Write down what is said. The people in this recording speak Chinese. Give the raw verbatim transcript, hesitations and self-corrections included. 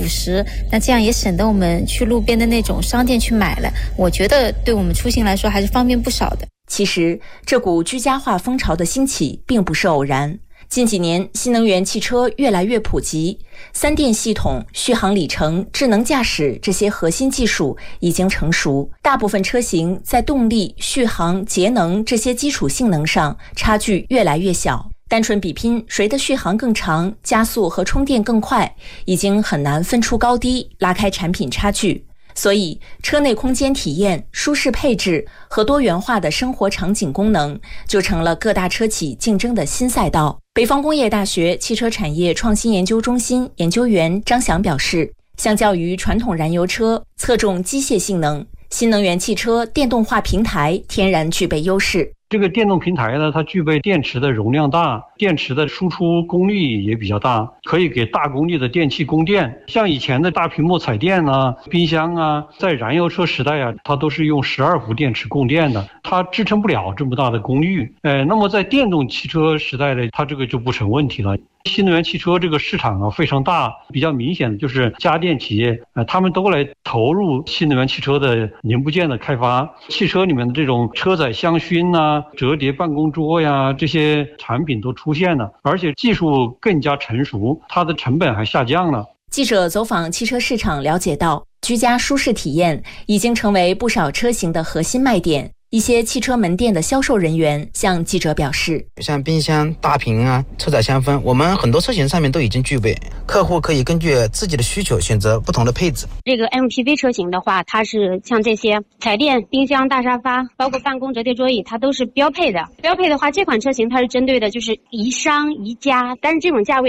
辅食，那这样也省得我们去路边的那种商店去买了，我觉得对我们出行来说还是方便不少的。 其实这股居家化风潮的兴起并不是偶然，近几年新能源汽车越来越普及，三电系统、续航里程、智能驾驶这些核心技术已经成熟，大部分车型在动力、续航、节能这些基础性能上差距越来越小，单纯比拼谁的续航更长、加速和充电更快，已经很难分出高低，拉开产品差距。所以车内空间体验、舒适配置和多元化的生活场景功能就成了各大车企竞争的新赛道。北方工业大学汽车产业创新研究中心研究员张翔表示，相较于传统燃油车侧重机械性能，新能源汽车电动化平台天然具备优势。 这个电动平台呢，它具备电池的容量大，电池的输出功率也比较大，可以给大功率的电器供电。像以前的大屏幕彩电啊、冰箱啊，在燃油车时代啊，它都是用十二伏电池供电的，它支撑不了这么大的功率。呃，那么在电动汽车时代呢，它这个就不成问题了。新能源汽车这个市场啊非常大，比较明显的就是家电企业，呃，他们都来投入新能源汽车的零部件的开发。汽车里面的这种车载香薰啊、折叠办公桌呀，这些产品都出现了，而且技术更加成熟，它的成本还下降了。 记者走访汽车市场了解到，居家舒适体验已经成为不少车型的核心卖点。一些汽车门店的销售人员向记者表示， 像冰箱、大屏啊、车载香氛，我们很多车型上面都已经具备，客户可以根据自己的需求选择不同的配置。 这个 M P V 车型的话，它是像这些彩电、冰箱、大沙发，包括办公折叠桌椅，它都是标配的。标配的话，这款车型它是针对的就是宜商宜家，但是这种价位